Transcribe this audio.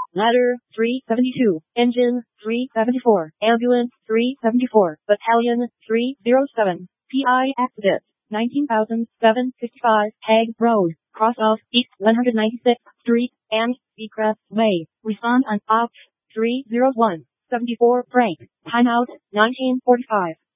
Ladder 372, Engine 374, Ambulance 374, Battalion 307, PI Accident 19,755, Hague Road, cross of East 196th Street and Beecrest Way. Respond on Opt 301, 74 break. Timeout 1945.